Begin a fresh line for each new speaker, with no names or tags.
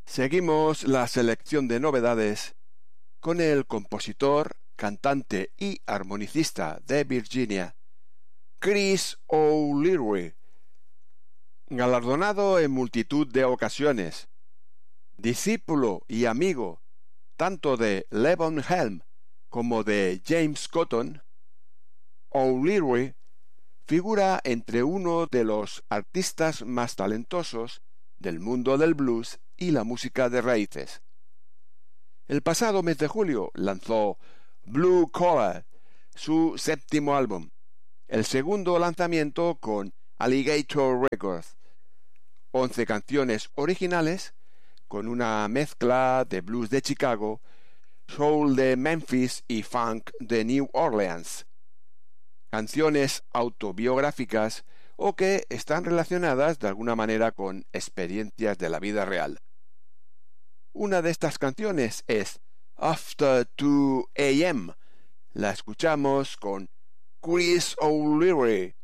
Seguimos la selección de novedades con el compositor, cantante y armonicista de Virginia, Chris O'Leary, galardonado en multitud de ocasiones, discípulo y amigo tanto de Levon Helm como de James Cotton. O'Leary figura entre uno de los artistas más talentosos del mundo del blues y la música de raíces. El pasado mes de julio lanzó Blue Collar, su séptimo álbum, el segundo lanzamiento con Alligator Records. 11 canciones originales con una mezcla de blues de Chicago, soul de Memphis y funk de New Orleans. Canciones autobiográficas o que están relacionadas de alguna manera con experiencias de la vida real. Una de estas canciones es After 2 AM. La escuchamos con Chris O'Leary.